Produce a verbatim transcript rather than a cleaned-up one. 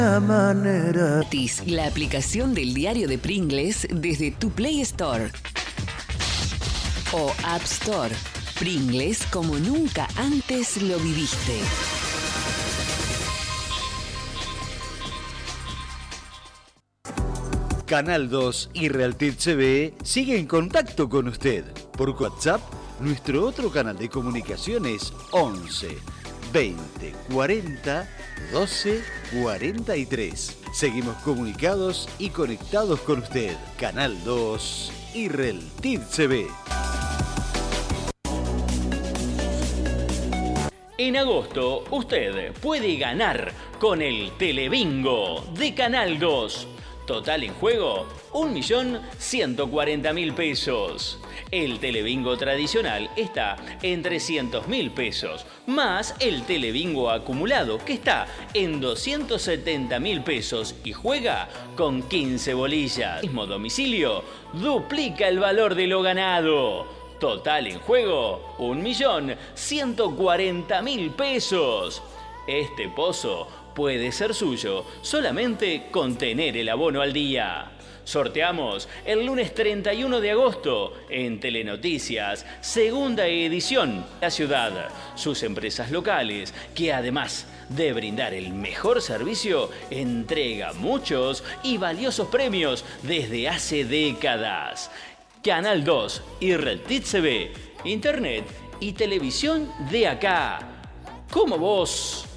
manera. La aplicación del diario de Pringles desde tu Play Store o App Store. Pringles como nunca antes lo viviste. Canal dos y Realtit T V sigue en contacto con usted. Por WhatsApp, nuestro otro canal de comunicaciones once veinte cuarenta doce cuarenta y tres. Seguimos comunicados y conectados con usted. Canal dos y Realtit T V. En agosto, usted puede ganar con el Telebingo de Canal dos. Total en juego, un millón ciento cuarenta mil pesos. El Telebingo tradicional está en trescientos mil pesos, más el Telebingo acumulado, que está en doscientos setenta mil pesos y juega con quince bolillas. Mismo domicilio, duplica el valor de lo ganado. Total en juego, un millón ciento cuarenta mil pesos. Este pozo puede ser suyo solamente con tener el abono al día. Sorteamos el lunes treinta y uno de agosto en Telenoticias, segunda edición, La Ciudad. Sus empresas locales, que además de brindar el mejor servicio, entrega muchos y valiosos premios desde hace décadas. Canal dos y Realtit T V, Internet y televisión de acá. Como vos.